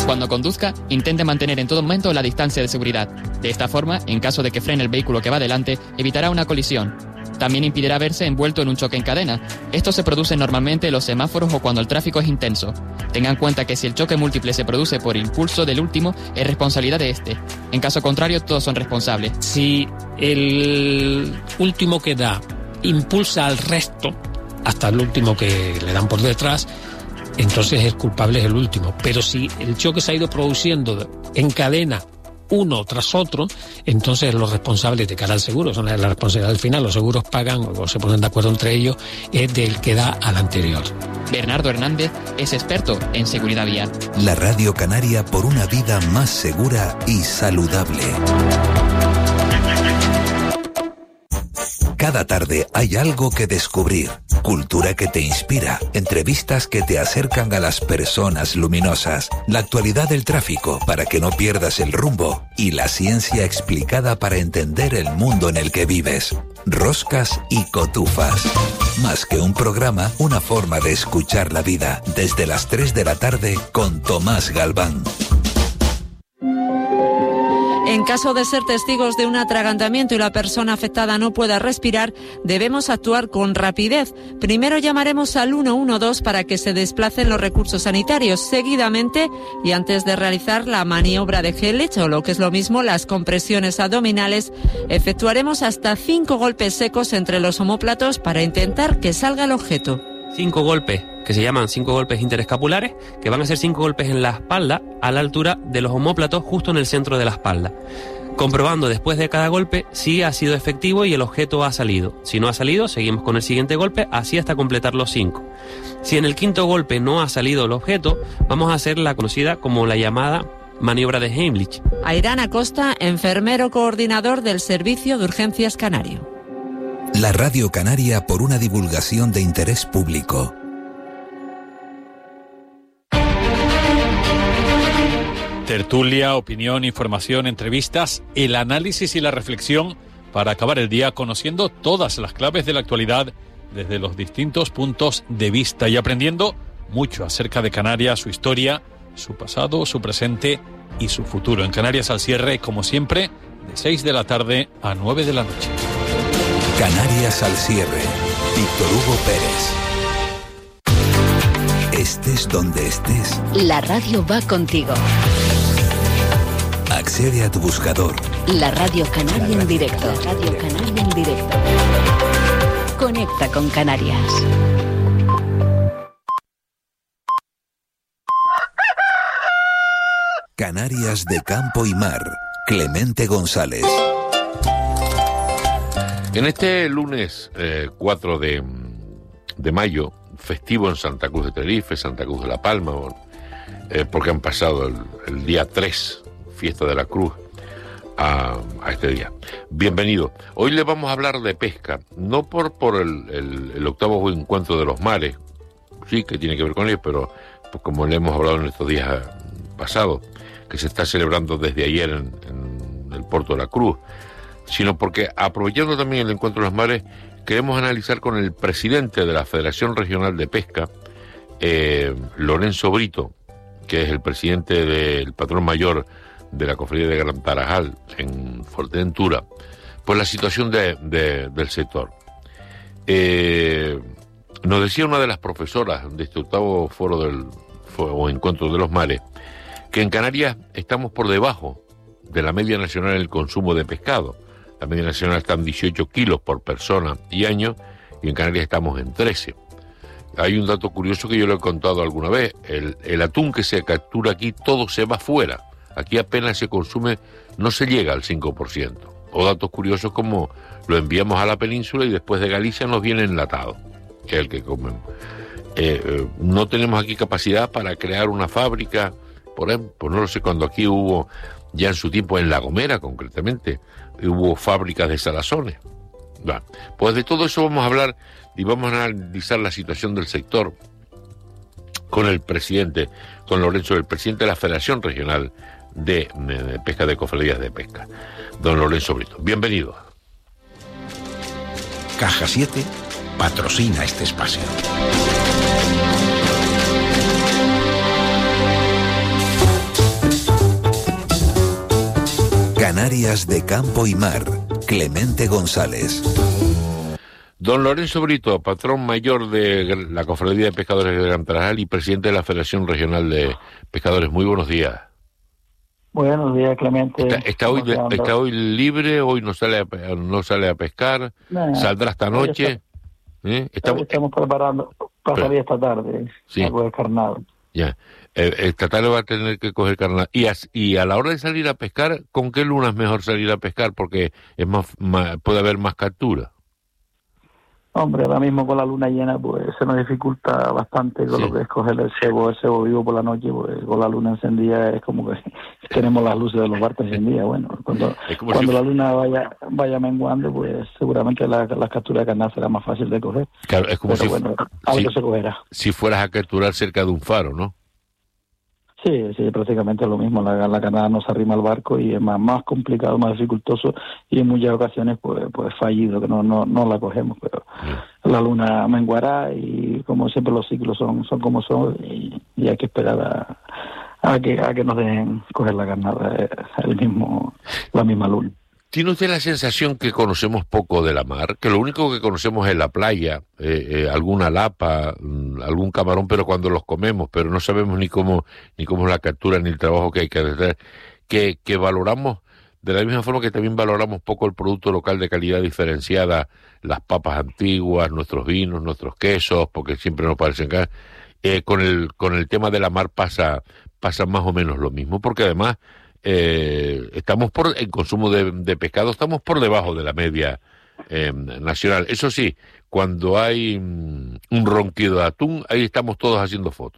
Cuando conduzca, intente mantener en todo momento la distancia de seguridad. De esta forma, en caso de que frene el vehículo que va delante, evitará una colisión. También impedirá verse envuelto en un choque en cadena. Esto se produce normalmente en los semáforos o cuando el tráfico es intenso. Tenga en cuenta que si el choque múltiple se produce por impulso del último, es responsabilidad de este. En caso contrario, todos son responsables. Si el último que da impulsa al resto, hasta el último que le dan por detrás, entonces el culpable es el último. Pero si el choque se ha ido produciendo en cadena, uno tras otro, entonces los responsables de cara al seguro son la responsabilidad al final. Los seguros pagan o se ponen de acuerdo entre ellos, es del que da al anterior. Bernardo Hernández es experto en seguridad vial. La Radio Canaria por una vida más segura y saludable. Cada tarde hay algo que descubrir, cultura que te inspira, entrevistas que te acercan a las personas luminosas, la actualidad del tráfico para que no pierdas el rumbo y la ciencia explicada para entender el mundo en el que vives. Roscas y cotufas. Más que un programa, una forma de escuchar la vida. Desde las 3 de la tarde con Tomás Galván. En caso de ser testigos de un atragantamiento y la persona afectada no pueda respirar, debemos actuar con rapidez. Primero llamaremos al 112 para que se desplacen los recursos sanitarios. Seguidamente, y antes de realizar la maniobra de Hellich, o lo que es lo mismo, las compresiones abdominales, efectuaremos hasta 5 golpes secos entre los omóplatos para intentar que salga el objeto. 5 golpes, que se llaman 5 golpes interescapulares, que van a ser 5 golpes en la espalda, a la altura de los omóplatos, justo en el centro de la espalda. Comprobando después de cada golpe si ha sido efectivo y el objeto ha salido. Si no ha salido, seguimos con el siguiente golpe, así hasta completar los 5. Si en el quinto golpe no ha salido el objeto, vamos a hacer la conocida como la llamada maniobra de Heimlich. Airán Acosta, enfermero coordinador del Servicio de Urgencias Canario. La Radio Canaria por una divulgación de interés público. Tertulia, opinión, información, entrevistas, el análisis y la reflexión para acabar el día conociendo todas las claves de la actualidad desde los distintos puntos de vista y aprendiendo mucho acerca de Canarias, su historia, su pasado, su presente y su futuro. En Canarias al cierre, como siempre, de 6 de la tarde a 9 de la noche. Canarias al cierre. Víctor Hugo Pérez. Estés donde estés, la radio va contigo. Accede a tu buscador. La Radio Canaria en directo. La Radio Canaria en directo. Conecta con Canarias. Canarias de campo y mar. Clemente González. En este lunes 4 de mayo, festivo en Santa Cruz de Tenerife, Santa Cruz de La Palma, porque han pasado el día 3, fiesta de la Cruz, a este día. Bienvenido. Hoy le vamos a hablar de pesca, no por el octavo encuentro de los mares, sí que tiene que ver con ello, pero pues, como le hemos hablado en estos días pasados, que se está celebrando desde ayer en el Puerto de la Cruz, sino porque, aprovechando también el encuentro de los mares, queremos analizar con el presidente de la Federación Regional de Pesca, Lorenzo Brito, que es el presidente del patrón mayor de la Cofradía de Gran Tarajal en Fuerteventura, pues la situación del sector. Nos decía una de las profesoras de este octavo foro o encuentro de los mares, que en Canarias estamos por debajo de la media nacional en el consumo de pescado. La media nacional está en 18 kilos por persona y año, y en Canarias estamos en 13. Hay un dato curioso que yo lo he contado alguna vez. El atún que se captura aquí, todo se va fuera. Aquí apenas se consume, no se llega al 5%. O datos curiosos como lo enviamos a la península y después de Galicia nos viene enlatado, que es el que comemos. No tenemos aquí capacidad para crear una fábrica, por ejemplo, no lo sé, cuando aquí hubo, ya en su tiempo en La Gomera concretamente, hubo fábricas de salazones. Bueno, pues de todo eso vamos a hablar y vamos a analizar la situación del sector con el presidente, con Lorenzo, el presidente de la Federación Regional de Pesca, de Cofradías de Pesca, don Lorenzo Brito. Bienvenido. Caja 7 patrocina este espacio. Canarias de campo y mar. Clemente González. Don Lorenzo Brito, patrón mayor de la Cofradía de Pescadores de Gran Tarajal y presidente de la Federación Regional de Pescadores. Muy buenos días. Buenos días, Clemente. ¿Está hoy libre? ¿Hoy no sale a pescar? ¿Saldrá esta noche? Estamos preparando para salir esta tarde, a coger carnada. Ya. Esta tarde va a tener que coger carnada. Y a la hora de salir a pescar, ¿con qué luna es mejor salir a pescar? Porque es puede haber más captura. Hombre, ahora mismo con la luna llena pues se nos dificulta bastante con lo que es coger el cebo vivo por la noche, pues con la luna encendida es como que tenemos las luces de los barcos encendidas. Bueno, cuando la luna vaya menguando, pues seguramente las capturas de carnada será más fácil de coger. Claro, es como algo se cogerá. Si fueras a capturar cerca de un faro, ¿no? Sí, prácticamente es lo mismo. La carnada no se arrima al barco y es más complicado, más dificultoso y en muchas ocasiones pues fallido, que no la cogemos, pero la luna menguará y como siempre los ciclos son como son y hay que esperar a que nos dejen coger la carnada la misma luna. ¿Tiene usted la sensación que conocemos poco de la mar? Que lo único que conocemos es la playa, alguna lapa, algún camarón, pero cuando los comemos, pero no sabemos ni cómo la captura ni el trabajo que hay que hacer. Que valoramos, de la misma forma que también valoramos poco el producto local de calidad diferenciada, las papas antiguas, nuestros vinos, nuestros quesos, porque siempre nos parecen caros. Con el tema de la mar pasa más o menos lo mismo, porque además estamos en consumo de pescado, estamos por debajo de la media nacional. Eso sí, cuando hay un ronquido de atún, ahí estamos todos haciendo fotos.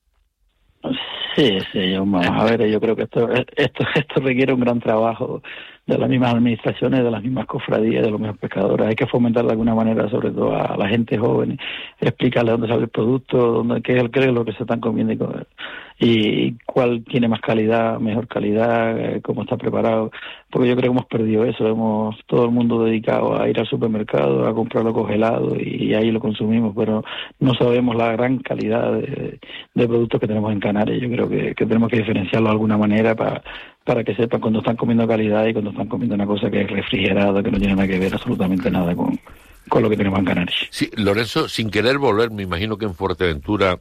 Sí, vamos a ver, yo creo que esto requiere un gran trabajo de las mismas administraciones, de las mismas cofradías, de los mismos pescadores. Hay que fomentar de alguna manera, sobre todo a la gente joven, explicarle dónde sale el producto, qué es lo que se están comiendo y cuál tiene más calidad, mejor calidad, cómo está preparado. Porque yo creo que hemos perdido eso, todo el mundo dedicado a ir al supermercado, a comprarlo congelado y ahí lo consumimos, pero no sabemos la gran calidad de productos que tenemos en Canarias. Yo creo que tenemos que diferenciarlo de alguna manera para que sepan cuando están comiendo calidad y cuando están comiendo una cosa que es refrigerada, que no tiene nada que ver absolutamente nada con lo que tenemos en Canarias. Sí, Lorenzo, sin querer volver, me imagino que en Fuerteventura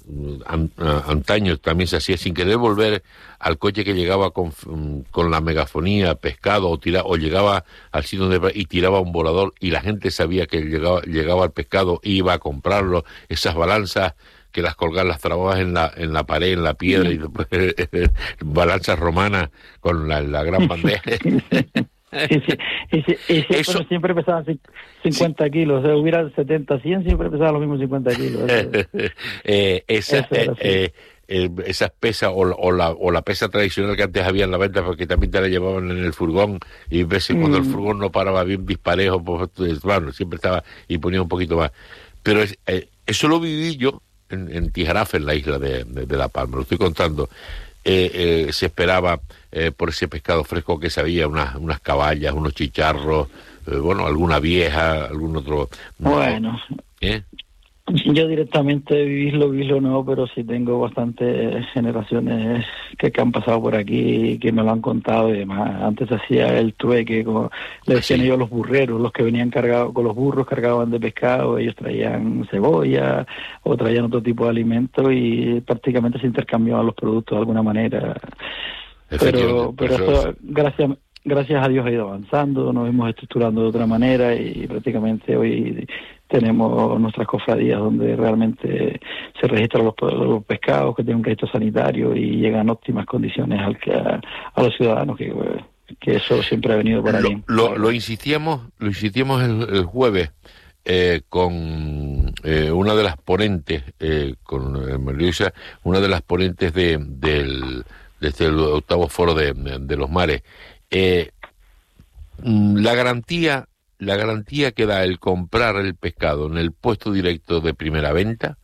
antaño también se hacía, sin querer volver al coche que llegaba con la megafonía, pescado, o llegaba al sitio y tiraba un volador y la gente sabía que llegaba al pescado, iba a comprarlo, esas balanzas que las colgar, las trababas en la pared, en la piedra, y después balanzas romanas con la gran bandeja. Eso siempre pesaban 50 kilos, o sea, hubiera 70, 100, siempre pesaban los mismos 50 kilos. Esas pesas o la pesa tradicional que antes había en la venta, porque también te la llevaban en el furgón, y veces cuando el furgón no paraba bien disparejo, pues bueno, siempre estaba y ponía un poquito más. Pero eso lo viví yo en Tijarafe, en la isla de La Palma, lo estoy contando. Se esperaba por ese pescado fresco que sabía, unas caballas, unos chicharros, alguna vieja, algún otro. Bueno, yo directamente vivirlo no, pero sí tengo bastantes generaciones que han pasado por aquí, que me lo han contado y demás. Antes hacía el trueque, le decían ellos los burreros, los que venían cargados con los burros, cargaban de pescado, ellos traían cebolla o traían otro tipo de alimento y prácticamente se intercambiaban los productos de alguna manera. Pero esto, gracias a Dios ha ido avanzando, nos hemos estructurando de otra manera y prácticamente hoy tenemos nuestras cofradías donde realmente se registran los pescados, que tienen un registro sanitario y llegan en óptimas condiciones a los ciudadanos, que eso siempre ha venido por ahí. Lo insistíamos el jueves con una de las ponentes, con María Luisa, una de las ponentes del octavo foro de los mares. La garantía que da el comprar el pescado en el puesto directo de primera venta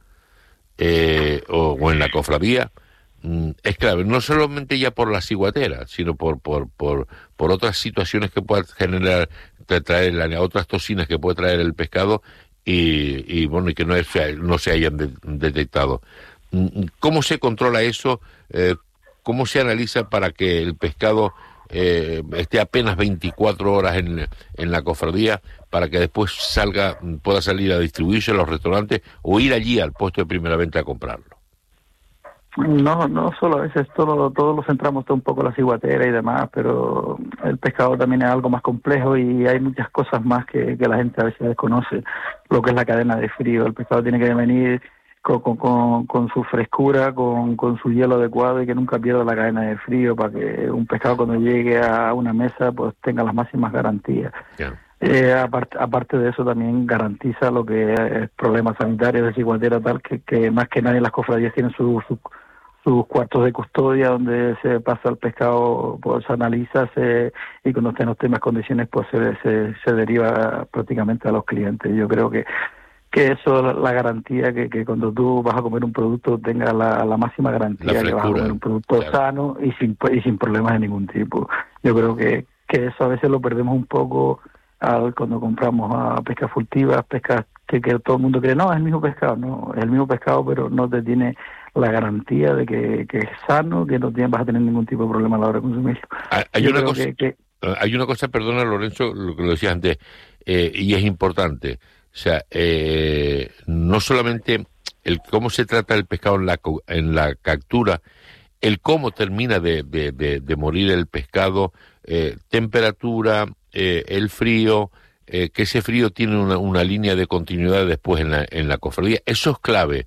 o en la cofradía es clave, no solamente ya por la ciguatera, sino por otras situaciones que pueda generar, traer otras toxinas que puede traer el pescado y que no se hayan detectado. ¿Cómo se controla eso? ¿Cómo se analiza para que el pescado esté apenas 24 horas en la cofradía para que después pueda salir a distribuirse en los restaurantes o ir allí al puesto de primera venta a comprarlo? No solo a veces todos lo centramos un poco en la ciguatera y demás, pero el pescado también es algo más complejo y hay muchas cosas más que la gente a veces desconoce, lo que es la cadena de frío. El pescado tiene que venir con su frescura, con su hielo adecuado y que nunca pierda la cadena de frío para que un pescado cuando llegue a una mesa pues tenga las máximas garantías. Yeah. Aparte de eso también garantiza lo que es problemas sanitarios de ciguatera, tal que más que nadie las cofradías tienen sus cuartos de custodia donde se pasa el pescado, pues se analiza y cuando está en óptimas condiciones pues se deriva prácticamente a los clientes. Yo creo que eso es la garantía que cuando tú vas a comer un producto tenga la máxima garantía que vas a comer un producto sano y sin problemas de ningún tipo. Yo creo que eso a veces lo perdemos un poco cuando compramos a pescas furtivas, pescas que todo el mundo cree, no, es el mismo pescado. No, es el mismo pescado, pero no te tiene la garantía de que es sano, que no vas a tener ningún tipo de problema a la hora de consumirlo. Hay una cosa, perdona Lorenzo, lo que lo decías antes, y es importante. O sea, no solamente el cómo se trata el pescado en la captura, el cómo termina de morir el pescado, temperatura, el frío, que ese frío tiene una línea de continuidad después en la cofradía. Eso es clave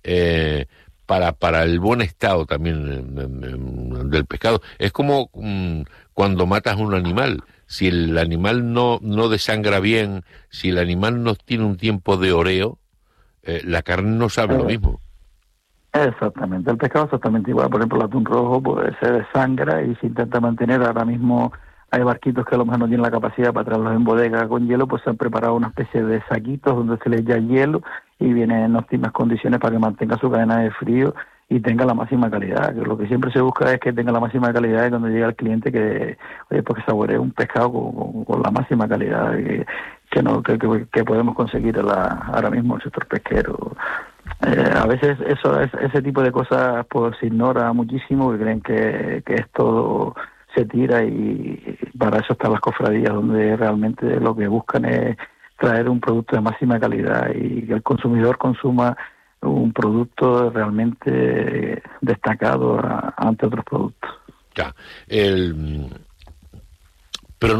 para el buen estado también del pescado. Es como cuando matas un animal. Si el animal no desangra bien, si el animal no tiene un tiempo de oreo, la carne no sabe lo mismo. Exactamente, el pescado exactamente igual. Por ejemplo, el atún rojo pues se desangra y se intenta mantener. Ahora mismo hay barquitos que a lo mejor no tienen la capacidad para traerlos en bodega con hielo, pues se han preparado una especie de saquitos donde se le echa hielo y viene en óptimas condiciones para que mantenga su cadena de frío y tenga la máxima calidad. Que lo que siempre se busca es que tenga la máxima calidad y cuando llega al cliente que saboree un pescado con la máxima calidad que podemos conseguir ahora mismo en el sector pesquero. A veces ese tipo de cosas pues se ignora muchísimo, que creen que es todo se tira y para eso están las cofradías donde realmente lo que buscan es traer un producto de máxima calidad y que el consumidor consuma un producto realmente destacado ante otros productos. Ya, pero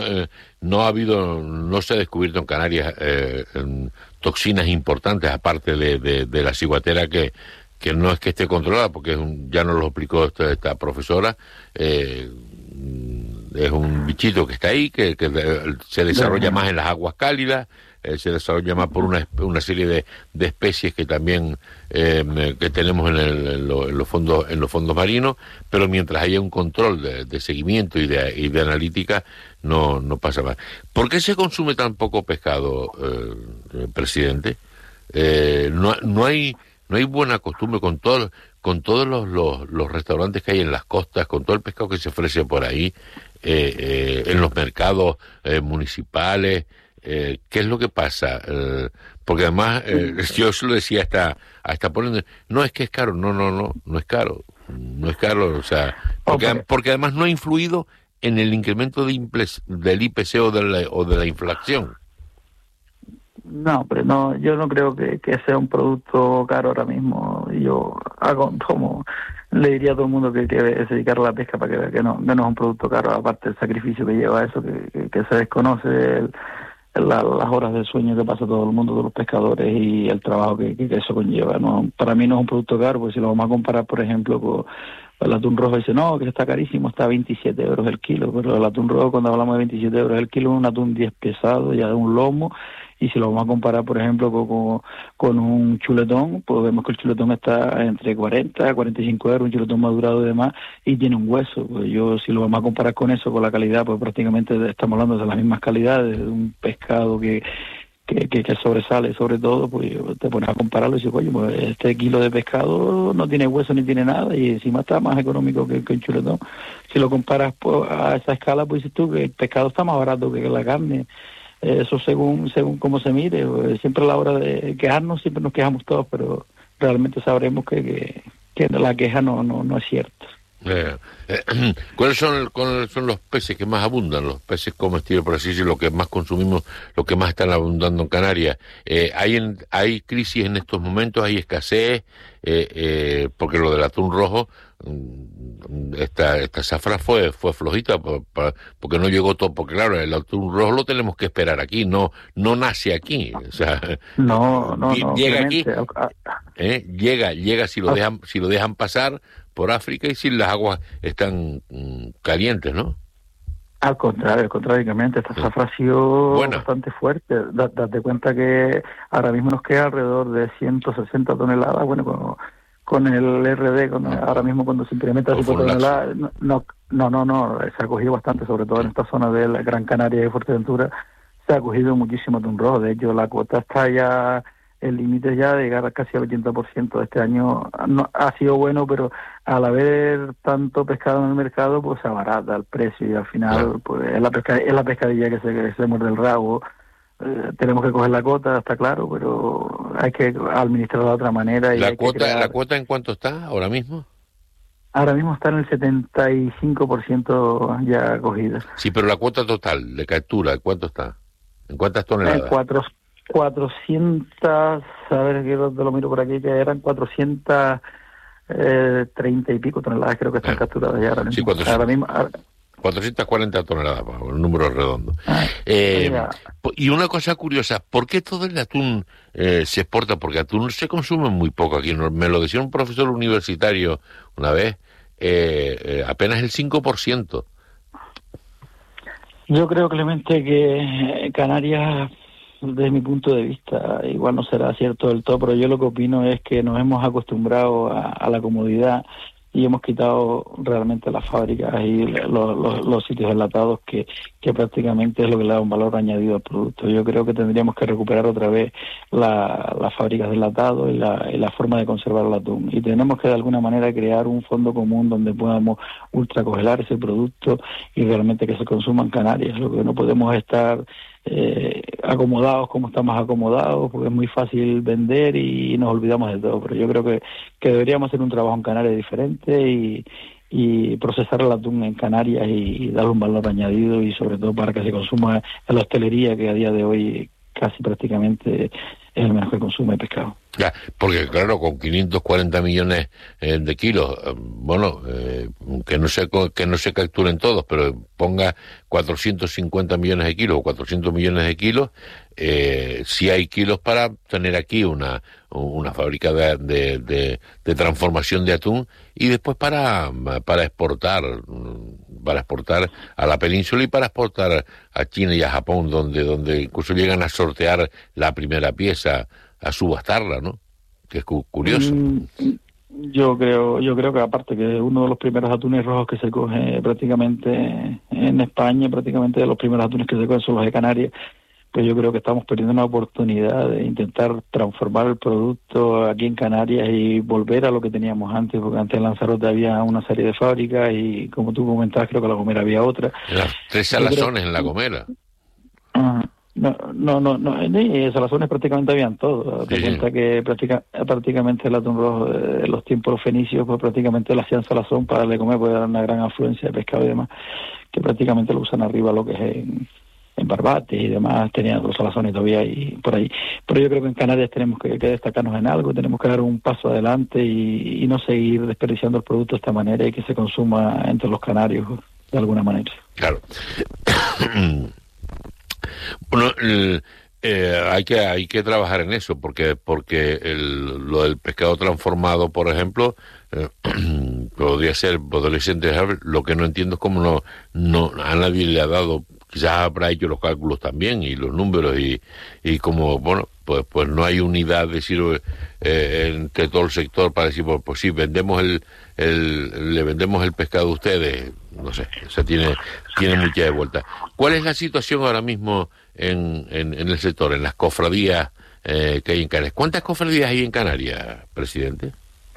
no se ha descubierto en Canarias toxinas importantes aparte de la ciguatera que no es que esté controlada porque ya nos lo explicó esta profesora. Es un bichito que está ahí, que se desarrolla más en las aguas cálidas, se desarrolla más por una serie de especies que también que tenemos en los fondos marinos, pero mientras haya un control de seguimiento y de analítica, no pasa más. ¿Por qué se consume tan poco pescado, presidente? No hay buena costumbre con todos los restaurantes que hay en las costas, con todo el pescado que se ofrece por ahí, en los mercados municipales. ¿Qué es lo que pasa? Porque además, yo se lo decía hasta poniendo, no es que es caro, no es caro, o sea, porque además no ha influido en el incremento del IPC o de la inflación. No, pero no, yo no creo que sea un producto caro ahora mismo. Yo como le diría a todo el mundo que se dedicar a la pesca para que vea que no es un producto caro, aparte del sacrificio que lleva eso, que se desconoce las horas de sueño que pasa todo el mundo, todos los pescadores y el trabajo que eso conlleva. No, para mí no es un producto caro, porque si lo vamos a comparar, por ejemplo, con el atún rojo, dice, no, que está carísimo, está a 27 euros el kilo, pero el atún rojo, cuando hablamos de 27 euros el kilo, es un atún 10 pesado, ya de un lomo, y si lo vamos a comparar, por ejemplo, con un chuletón, pues vemos que el chuletón está entre 40 a 45 euros, un chuletón madurado y demás, y tiene un hueso. Pues si lo vamos a comparar con eso, con la calidad, pues prácticamente estamos hablando de las mismas calidades, de un pescado que sobresale sobre todo, pues te pones a compararlo y dices, oye, pues este kilo de pescado no tiene hueso ni tiene nada y encima está más económico que el chuletón. Si lo comparas pues, a esa escala, pues dices tú que el pescado está más barato que la carne. Eso según cómo se mire. Siempre a la hora de quejarnos, siempre nos quejamos todos, pero realmente sabremos que la queja no es cierta. ¿Cuáles son los peces que más abundan, los peces comestibles, por así decirlo, lo que más consumimos, lo que más están abundando en Canarias? ¿Hay crisis en estos momentos? ¿Hay escasez? Porque lo del atún rojo, esta zafra fue flojita porque no llegó todo, porque claro, el atún rojo lo tenemos que esperar aquí, no nace aquí, o sea, no llega aquí, llega si lo dejan pasar por África y si las aguas están calientes, ¿no? Al contrario, esta zafra ha sido bastante fuerte. Date cuenta que ahora mismo nos queda alrededor de 160 toneladas, bueno, con el RD, ahora mismo cuando se implementa 5 toneladas, no, se ha cogido bastante, sobre todo en esta zona de la Gran Canaria y Fuerteventura, se ha cogido muchísimo atún rojo. De hecho, la cuota está ya, el límite ya de llegar casi al 80% de este año. No, ha sido bueno, pero al haber tanto pescado en el mercado, pues se abarata el precio y al final pues es la pescadilla que se muerde el rabo. Tenemos que coger la cuota, está claro, pero hay que administrarla de otra manera. ¿La cuota en cuánto está ahora mismo? Ahora mismo está en el 75% ya cogida. Sí, pero la cuota total de captura, ¿cuánto está? ¿En cuántas toneladas? 400, a ver, que lo miro por aquí, que eran 430 y pico toneladas, creo que están capturadas ya ahora mismo. Sí, 440 toneladas, un número redondo. Y una cosa curiosa, ¿por qué todo el atún se exporta? Porque atún se consume muy poco aquí. Me lo decía un profesor universitario una vez, apenas el 5%. Yo creo, Clemente, que Canarias, desde mi punto de vista, igual no será cierto del todo, pero yo lo que opino es que nos hemos acostumbrado a la comodidad y hemos quitado realmente las fábricas y los sitios enlatados que prácticamente es lo que le da un valor añadido al producto. Yo creo que tendríamos que recuperar otra vez las fábricas de enlatado y la forma de conservar el atún. Y tenemos que de alguna manera crear un fondo común donde podamos ultracongelar ese producto y realmente que se consuma en Canarias. Lo que no podemos estar acomodados como estamos acomodados, porque es muy fácil vender y nos olvidamos de todo. Pero yo creo que deberíamos hacer un trabajo en Canarias diferente y procesar el atún en Canarias y darle un valor añadido y sobre todo para que se consuma en la hostelería, que a día de hoy casi prácticamente es el menos que consume pescado. Ya, porque claro, con 540 millones de kilos, que no se capturen todos, pero ponga 450 millones de kilos o 400 millones de kilos, sí hay kilos para tener aquí una fábrica de transformación de atún y después para exportar a la península y para exportar a China y a Japón, donde incluso llegan a sortear la primera pieza, a subastarla, ¿no? Que es curioso. Yo creo que aparte que uno de los primeros atunes rojos que se coge prácticamente en España, prácticamente de los primeros atunes que se cogen son los de Canarias, pues yo creo que estamos perdiendo una oportunidad de intentar transformar el producto aquí en Canarias y volver a lo que teníamos antes, porque antes en Lanzarote había una serie de fábricas y como tú comentabas, creo que en La Gomera había otra. Las 3 salazones en La Gomera. No, en salazones prácticamente habían todo. Te cuenta que prácticamente el atún rojo de los tiempos fenicios, pues prácticamente lo hacían salazón para darle comer, porque era una gran afluencia de pescado y demás, que prácticamente lo usan arriba lo que es en Barbate y demás, tenían otros salazones todavía y por ahí. Pero yo creo que en Canarias tenemos que destacarnos en algo, tenemos que dar un paso adelante y no seguir desperdiciando el producto de esta manera y que se consuma entre los canarios de alguna manera. Claro. Bueno, hay que trabajar en eso porque lo del pescado transformado, por ejemplo, podría ser interesante. Lo que no entiendo es cómo no a nadie le ha dado, quizás habrá hecho los cálculos también y los números y como pues no hay unidad, decir, entre todo el sector para decir, pues sí, le vendemos el pescado a ustedes. No sé, o sea, tiene mucha de vuelta. ¿Cuál es la situación ahora mismo en el sector, en las cofradías que hay en Canarias? ¿Cuántas cofradías hay en Canarias, presidente?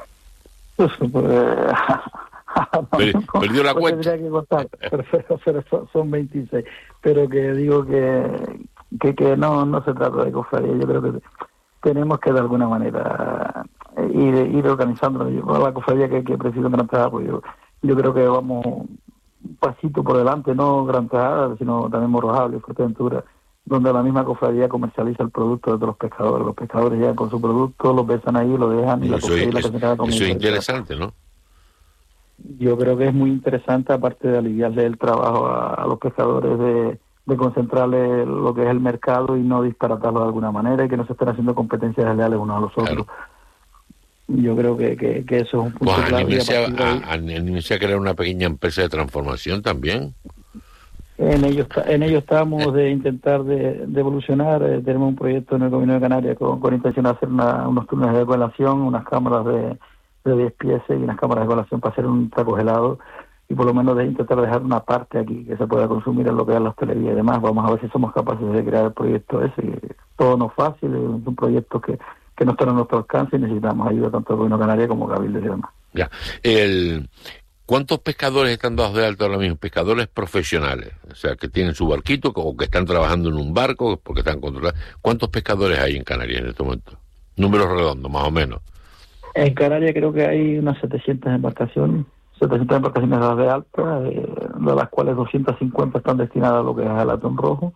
Perdió la cuenta. Tendría que contar, pero son 26. Pero que digo que no se trata de cofradía. Yo creo que tenemos que de alguna manera ir organizándonos. La cofradía que presido en Gran Apoyo, yo creo que vamos un pasito por delante, no Gran Tejada, sino también Morrojable y Fuerteventura, donde la misma cofradía comercializa el producto de los pescadores. Los pescadores llegan con su producto, los besan ahí, lo dejan y la cofradía la que se queda con eso es interesante, ¿no? Yo creo que es muy interesante, aparte de aliviarle el trabajo a los pescadores, de concentrarle lo que es el mercado y no disparatarlo de alguna manera y que no se estén haciendo competencias desleales unos a los otros. Yo creo que eso es un punto clave. ¿Animarse a crear una pequeña empresa de transformación también? En ello estamos de intentar de evolucionar. Tenemos un proyecto en el Gobierno de Canarias con intención de hacer unos túneles de colación, unas cámaras de 10 pies y unas cámaras de colación para hacer un trago helado y por lo menos de intentar dejar una parte aquí que se pueda consumir en lo que es la hostelería y demás. Vamos a ver si somos capaces de crear el proyecto ese. Todo no es fácil, es un proyecto que no está a nuestro alcance y necesitamos ayuda tanto del Gobierno de Canarias como Cabildo y demás. Ya. ¿Cuántos pescadores están dados de alta ahora mismo? Pescadores profesionales, o sea, que tienen su barquito o que están trabajando en un barco porque están controlados. ¿Cuántos pescadores hay en Canarias en este momento? Números redondos, más o menos. En Canarias creo que hay unas 700 embarcaciones dadas de alta, de las cuales 250 están destinadas a lo que es el atún rojo.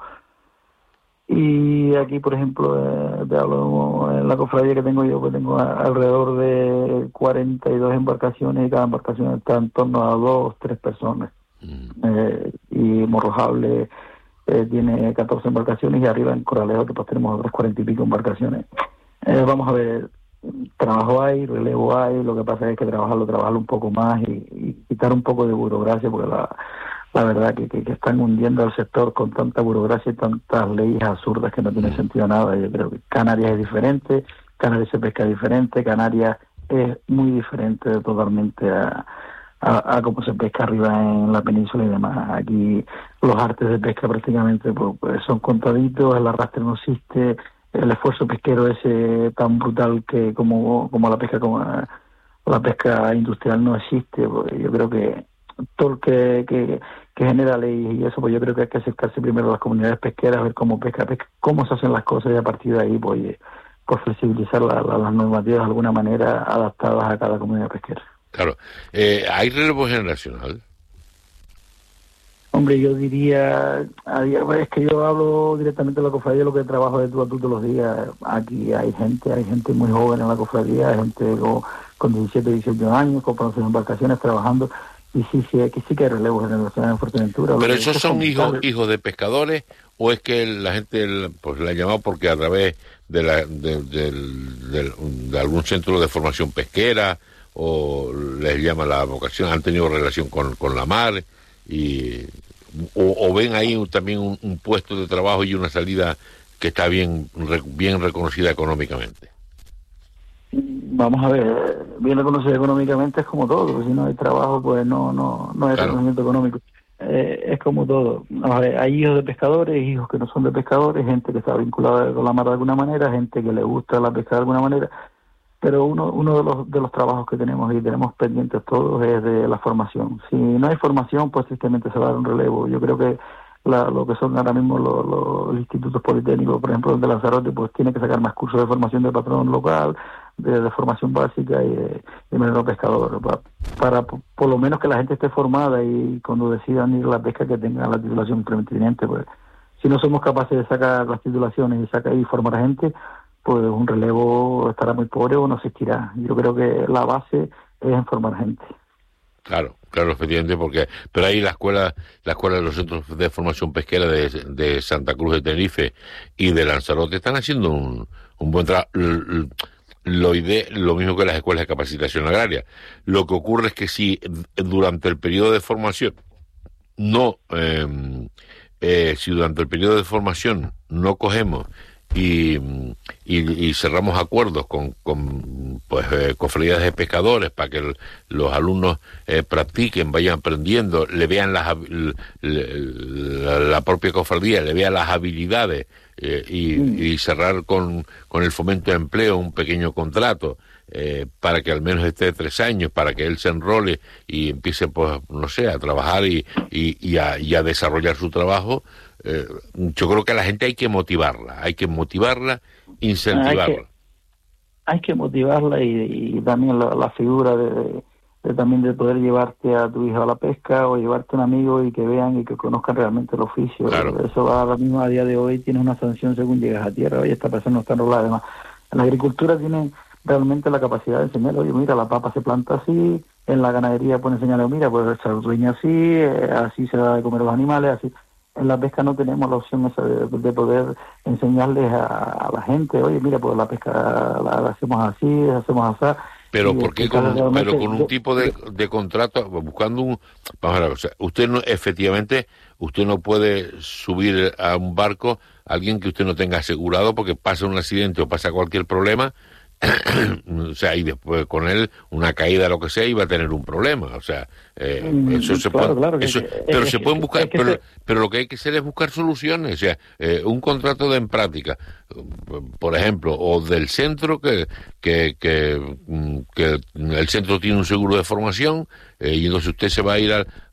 Y aquí, por ejemplo, te hablo en la cofradía que tengo yo, que tengo alrededor de 42 embarcaciones y cada embarcación está en torno a 2-3 personas. Y Morrojable tiene 14 embarcaciones y arriba en Corralejo que pues tenemos otras 40 y pico embarcaciones. Vamos a ver, trabajo hay, relevo hay, lo que pasa es que trabajarlo un poco más y quitar un poco de burocracia, porque la verdad que están hundiendo al sector con tanta burocracia y tantas leyes absurdas que no tiene sentido nada. Yo creo que Canarias es diferente, Canarias se pesca diferente, Canarias es muy diferente totalmente a cómo se pesca arriba en la península y demás. Aquí los artes de pesca prácticamente pues son contaditos, el arrastre no existe, el esfuerzo pesquero ese tan brutal que como la pesca industrial no existe. Pues yo creo que todo el que genera leyes y eso, pues yo creo que hay que acercarse primero a las comunidades pesqueras, ver cómo cómo se hacen las cosas y a partir de ahí pues flexibilizar las normativas de alguna manera adaptadas a cada comunidad pesquera. Claro. ¿Hay relevo generacional? Hombre, yo diría, es que yo hablo directamente de la cofradía, lo que trabajo de tú a tú todos los días. Aquí hay gente muy joven en la cofradía, hay gente con 17, 18 años, con sus embarcaciones trabajando. Y aquí sí que hay relevos generacionales en Fuerteventura. ¿Pero esos son hijos de pescadores o es que la gente pues la ha llamado porque a través de algún centro de formación pesquera o les llama la vocación, han tenido relación con la mar o ven ahí también un puesto de trabajo y una salida que está bien reconocida económicamente? Vamos a ver, bien reconocido económicamente es como todo, si no hay trabajo pues no hay reconocimiento económico, es como todo. A ver, hay hijos de pescadores, hijos que no son de pescadores, gente que está vinculada con la mar de alguna manera, gente que le gusta la pesca de alguna manera, pero uno de los trabajos que tenemos y tenemos pendientes todos es de la formación. Si no hay formación, pues tristemente se va a dar un relevo. Yo creo que lo que son ahora mismo los institutos politécnicos, por ejemplo el de Lanzarote, pues tiene que sacar más cursos de formación de patrón local, de formación básica y de menor pescador, para por lo menos que la gente esté formada y cuando decidan ir a la pesca que tengan la titulación pertinente. Pues si no somos capaces de sacar las titulaciones y formar a gente, pues un relevo estará muy pobre o no existirá. Yo creo que la base es en formar gente. Claro, efectivamente, pero ahí la escuela de los centros de formación pesquera de Santa Cruz de Tenerife y de Lanzarote están haciendo un buen trabajo. Lo mismo que las escuelas de capacitación agraria. Lo que ocurre es que si durante el periodo de formación no cogemos y cerramos acuerdos con cofradías de pescadores para que los alumnos practiquen, vayan aprendiendo, le vean la propia cofradía, le vea las habilidades y cerrar con el fomento de empleo un pequeño contrato para que al menos esté 3 años, para que él se enrole y empiece, pues, no sé, a trabajar y a desarrollar su trabajo. Yo creo que a la gente hay que motivarla, incentivarla. Hay que motivarla y también la figura también de poder llevarte a tu hijo a la pesca o llevarte a un amigo y que vean y que conozcan realmente el oficio. Claro. Eso va ahora mismo, a día de hoy, tienes una sanción según llegas a tierra. Oye, esta persona no está enrolada. Además, en la agricultura tienen realmente la capacidad de enseñar, oye, mira, la papa se planta así, en la ganadería pueden enseñarle, mira, pues se ordeña así, así se da de comer a los animales, así. En la pesca no tenemos la opción esa de poder enseñarles a la gente, oye, mira, pues la pesca la hacemos así, hacemos así. Pero ¿por qué con un tipo de contrato, buscando un... Vamos a ver, o sea, efectivamente, usted no puede subir a un barco a alguien que usted no tenga asegurado porque pasa un accidente o pasa cualquier problema, o sea, y después con él una caída, lo que sea, iba a tener un problema, o sea, eso se puede, claro, pero se pueden buscar, pero lo que hay que hacer es buscar soluciones, o sea, un contrato de en práctica, por ejemplo, o del centro que el centro tiene un seguro de formación y entonces usted se va a ir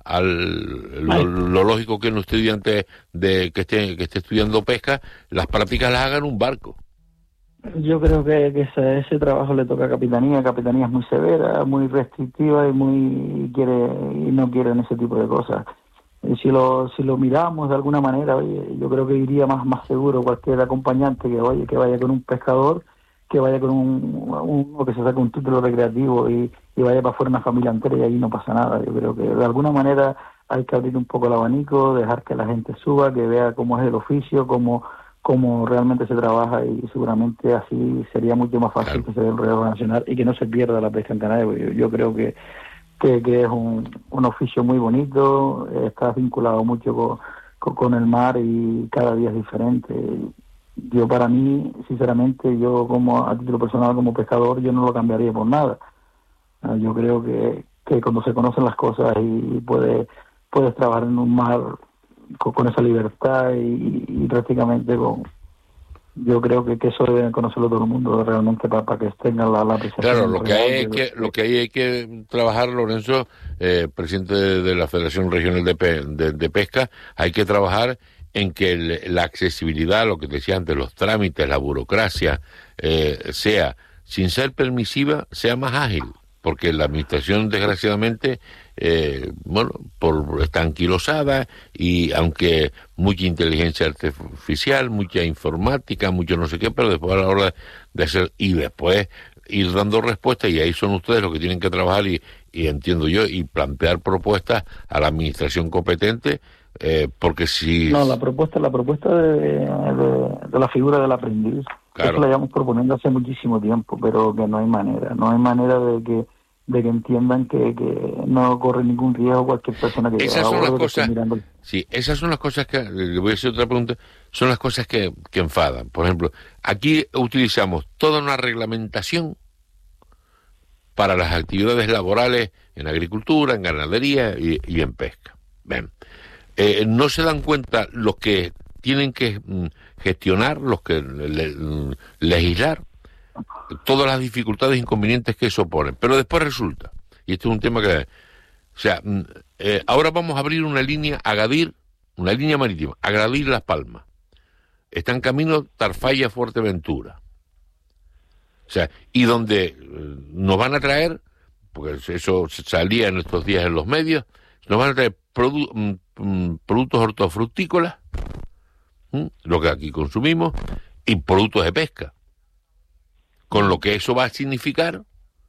lo lógico que un estudiante que esté estudiando pesca, las prácticas las haga en un barco. Yo creo que ese trabajo le toca a Capitanía. Capitanía es muy severa, muy restrictiva y no quieren ese tipo de cosas. Y si lo miramos de alguna manera, oye, yo creo que iría más seguro cualquier acompañante que vaya con un pescador, que vaya con uno que se saque un título recreativo y vaya para fuera una familia entera y ahí no pasa nada. Yo creo que de alguna manera hay que abrir un poco el abanico, dejar que la gente suba, que vea cómo es el oficio, cómo realmente se trabaja, y seguramente así sería mucho más fácil que se dé el relevo nacional y que no se pierda la pesca en Canarias. Yo creo que es un oficio muy bonito, está vinculado mucho con el mar y cada día es diferente. Yo, para mí, sinceramente, yo como a título personal, como pescador, yo no lo cambiaría por nada. Yo creo que cuando se conocen las cosas y puedes trabajar en un mar con esa libertad y prácticamente yo creo que eso debe conocerlo todo el mundo realmente para que tengan la apreciación. Claro, lo que hay que trabajar, Lorenzo, presidente de la Federación Regional de Pesca, hay que trabajar en que la accesibilidad, lo que te decía antes, los trámites, la burocracia, sea, sin ser permisiva, sea más ágil. Porque la administración, desgraciadamente, está anquilosada, y aunque mucha inteligencia artificial, mucha informática, mucho no sé qué, pero después a la hora de hacer, y después ir dando respuestas, y ahí son ustedes los que tienen que trabajar, y entiendo yo, y plantear propuestas a la administración competente, porque si... No, la propuesta de la figura del aprendiz, claro, eso la llevamos proponiendo hace muchísimo tiempo, pero que no hay manera de que entiendan que no corre ningún riesgo cualquier persona que esas son las cosas. Sí, esas son las cosas que, le voy a hacer otra pregunta, son las cosas que enfadan. Por ejemplo, aquí utilizamos toda una reglamentación para las actividades laborales en agricultura, en ganadería y en pesca. Ven, no se dan cuenta los que tienen que gestionar, los que legislar, todas las dificultades e inconvenientes que eso pone. Pero después resulta, y este es un tema que... O sea, ahora vamos a abrir una línea marítima, Agadir Las Palmas. Está en camino Tarfaya Fuerteventura. O sea, y donde nos van a traer, porque eso salía en estos días en los medios, nos van a traer productos hortofrutícolas, lo que aquí consumimos, y productos de pesca. Con lo que eso va a significar,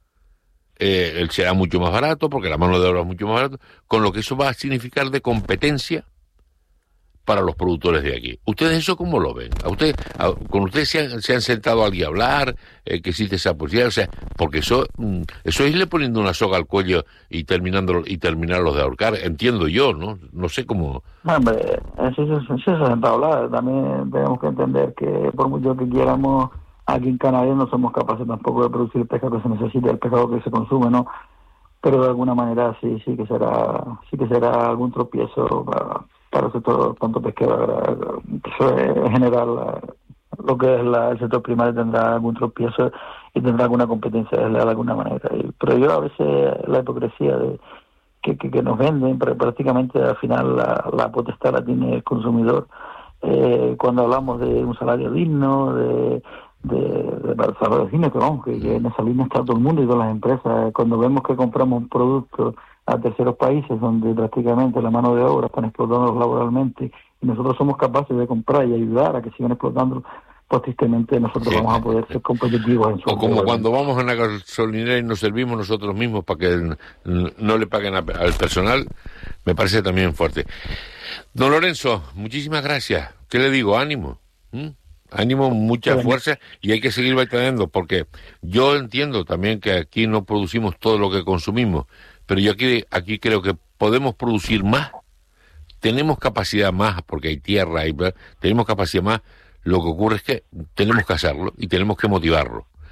será mucho más barato, porque la mano de obra es mucho más barata, con lo que eso va a significar de competencia para los productores de aquí. ¿Ustedes eso cómo lo ven? ¿Con ustedes se han sentado alguien a hablar, que existe esa posibilidad? O sea, porque eso es irle poniendo una soga al cuello y terminarlos de ahorcar, entiendo yo, ¿no? No sé cómo... Hombre, eso se ha sentado a hablar. También tenemos que entender que por mucho que quieramos, aquí en Canarias no somos capaces tampoco de producir el pescado que se necesita, el pescado que se consume, ¿no? Pero de alguna manera sí que será algún tropiezo para el sector tanto pesquero. En general, lo que es el sector primario tendrá algún tropiezo y tendrá alguna competencia de alguna manera. Pero yo a veces la hipocresía de que nos venden, pero prácticamente al final la potestad la tiene el consumidor. Cuando hablamos de un salario digno, para saber decirme que vamos, que en esa línea está todo el mundo y todas las empresas. Cuando vemos que compramos un producto a terceros países donde prácticamente la mano de obra están explotando laboralmente y nosotros somos capaces de comprar y ayudar a que sigan explotando, pues tristemente nosotros vamos a poder ser competitivos en su o como cuando vamos a una gasolinera y nos servimos nosotros mismos para que no le paguen al personal, me parece también fuerte. Don Lorenzo, muchísimas gracias. ¿Qué le digo? Ánimo. Ánimo, mucha fuerza, y hay que seguir batallando, porque yo entiendo también que aquí no producimos todo lo que consumimos, pero yo aquí creo que podemos producir más, tenemos capacidad más, porque hay tierra, tenemos capacidad más. Lo que ocurre es que tenemos que hacerlo y tenemos que motivarlo.